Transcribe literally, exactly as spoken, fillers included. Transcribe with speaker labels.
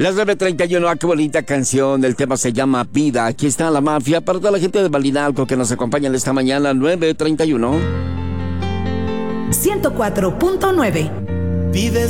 Speaker 1: Las nueve treinta y uno, ah, qué bonita canción. El tema se llama Vida. Aquí está la mafia para toda la gente de Valinalco que nos acompaña en esta mañana, nueve treinta y uno.
Speaker 2: ciento cuatro punto nueve.
Speaker 3: Vives